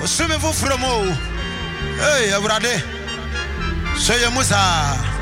Swimming for from oh. Hey, Abrade. So you must